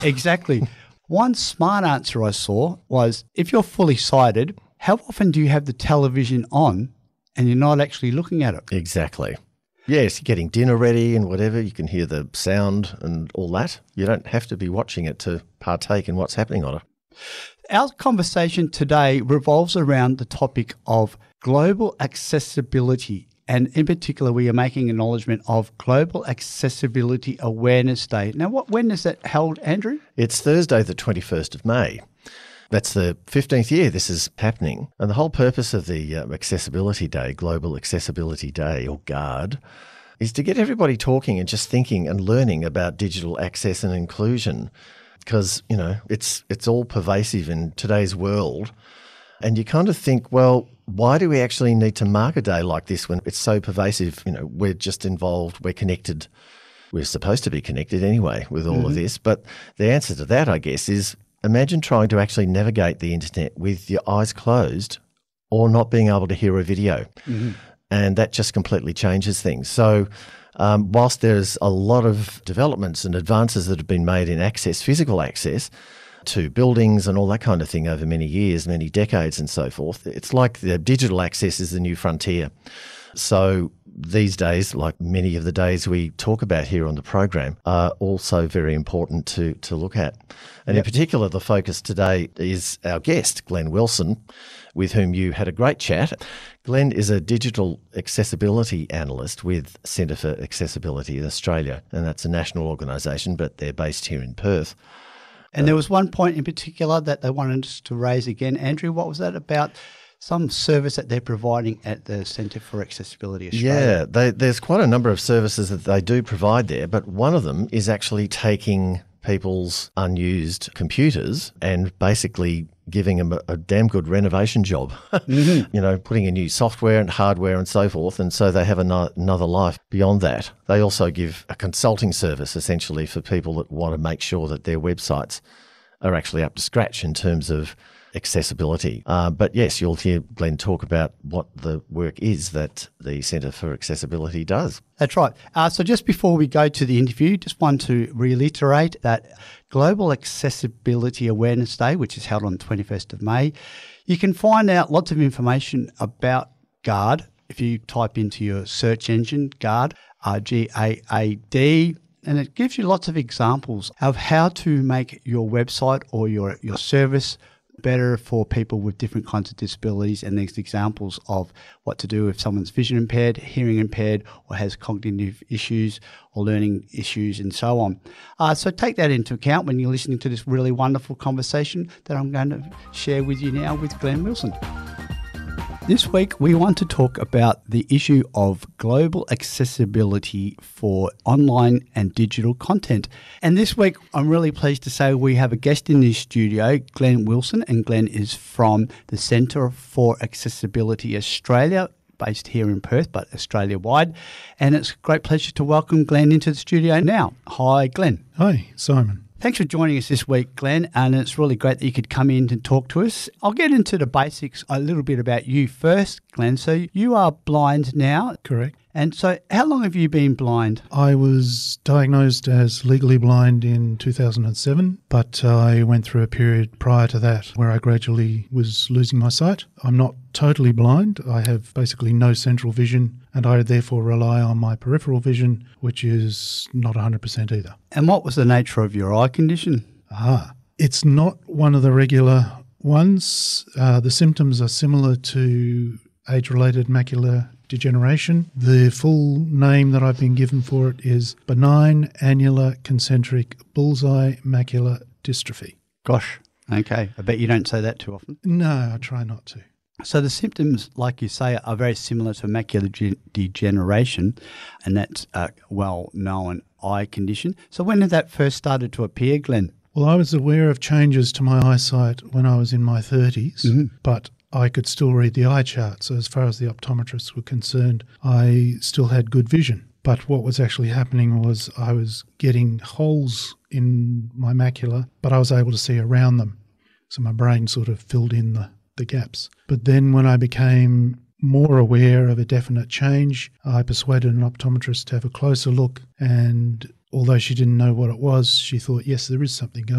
Exactly. One smart answer I saw was, if you're fully sighted, how often do you have the television on and you're not actually looking at it? Exactly. Yes, you're getting dinner ready and whatever. You can hear the sound and all that. You don't have to be watching it to partake in what's happening on it. Our conversation today revolves around the topic of global accessibility. And in particular, we are making acknowledgement of Global Accessibility Awareness Day. Now, when is that held, Andrew? It's Thursday, the 21st of May. That's the 15th year this is happening. And the whole purpose of the Accessibility Day, Global Accessibility Day, or GARD, is to get everybody talking and just thinking and learning about digital access and inclusion. Because, you know, it's all pervasive in today's world. And you kind of think, well, why do we actually need to mark a day like this when it's so pervasive? You know, we're just involved, we're connected. We're supposed to be connected anyway with all of this. But the answer to that, I guess, is imagine trying to actually navigate the internet with your eyes closed or not being able to hear a video. And that just completely changes things. So whilst there's a lot of developments and advances that have been made in access, physical access, to buildings and all that kind of thing over many years, many decades and so forth. It's like the digital access is the new frontier. So these days, like many of the days we talk about here on the program, are also very important to look at. And in particular, the focus today is our guest, Glenn Wilson, with whom you had a great chat. Glenn is a digital accessibility analyst with Centre for Accessibility in Australia, and that's a national organisation, but they're based here in Perth. And there was one point in particular that they wanted us to raise again. Andrew, what was that about? Some service that they're providing at the Centre for Accessibility Australia. Yeah, there's quite a number of services that they do provide there, but one of them is actually taking people's unused computers and basically giving them a damn good renovation job, you know, putting in new software and hardware and so forth. And so they have another life beyond that. They also give a consulting service essentially for people that want to make sure that their websites are actually up to scratch in terms of accessibility. But yes, you'll hear Glenn talk about what the work is that the Centre for Accessibility does. That's right. So just before we go to the interview, just want to reiterate that Global Accessibility Awareness Day, which is held on the 21st of May, you can find out lots of information about GARD if you type into your search engine, GARD, GAAD, and it gives you lots of examples of how to make your website or your service better for people with different kinds of disabilities, and there's examples of what to do if someone's vision impaired, hearing impaired, or has cognitive issues or learning issues and so on. So take that into account when you're listening to this really wonderful conversation that I'm going to share with you now with Glenn Wilson. This week, we want to talk about the issue of global accessibility for online and digital content. And this week, I'm really pleased to say we have a guest in the studio, Glenn Wilson, and Glenn is from the Centre for Accessibility Australia, based here in Perth, but Australia-wide. And it's a great pleasure to welcome Glenn into the studio now. Hi, Glenn. Hi, Simon. Thanks for joining us this week, Glenn, and it's really great that you could come in and talk to us. I'll get into the basics a little bit about you first, Glenn. So you are blind now. Correct. And so how long have you been blind? I was diagnosed as legally blind in 2007, but I went through a period prior to that where I gradually was losing my sight. I'm not totally blind. I have basically no central vision, and I therefore rely on my peripheral vision, which is not 100% either. And what was the nature of your eye condition? It's not one of the regular ones. The symptoms are similar to age-related macular degeneration. The full name that I've been given for it is benign annular concentric bullseye macular dystrophy. Gosh, okay. I bet you don't say that too often. No, I try not to. So the symptoms, like you say, are very similar to macular degeneration, and that's a well-known eye condition. So when did that first started to appear, Glenn? Well, I was aware of changes to my eyesight when I was in my 30s, but I could still read the eye chart. So as far as the optometrists were concerned, I still had good vision. But what was actually happening was I was getting holes in my macula, but I was able to see around them. So my brain sort of filled in the gaps. But then when I became more aware of a definite change, I persuaded an optometrist to have a closer look, and although she didn't know what it was, she thought, yes, there is something going